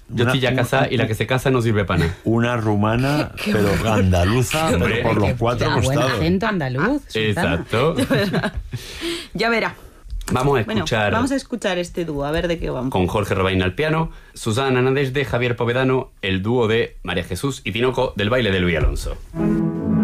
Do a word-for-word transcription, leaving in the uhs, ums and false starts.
Yo Una- estoy ya casada y la que se casa no sirve para nada. Una rumana, pero andaluza, pero Hombre, por los Qué cuatro buen costados. acento andaluz. Sultana. Exacto. Ya verá. Vamos a Bueno, escuchar vamos a escuchar este dúo, a ver de qué vamos. con Jorge Robaina al piano, Susana Nadezhde, Javier Povedano, el dúo de María Jesús y Tinoco del baile de Luis Alonso.